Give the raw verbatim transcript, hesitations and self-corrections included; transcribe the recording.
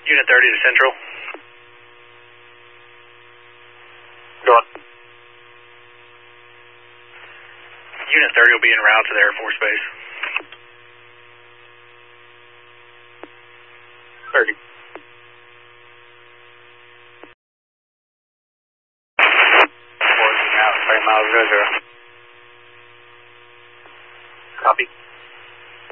Unit thirty to Central. Go on. Unit thirty will be en route to the Air Force Base. thirty. Forcing out, five miles, zero, zero. Copy.